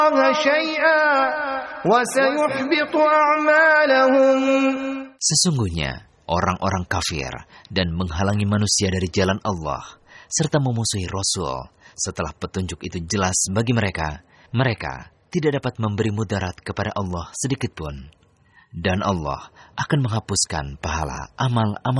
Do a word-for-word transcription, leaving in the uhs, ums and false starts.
شيئا وسيحبط أعمالهم. Sesungguhnya orang-orang kafir dan menghalangi manusia dari jalan Allah serta memusuhi Rasul setelah petunjuk itu jelas bagi mereka, mereka tidak dapat memberi mudarat kepada Allah sedikit pun. Dan Allah akan menghapuskan pahala amal-amal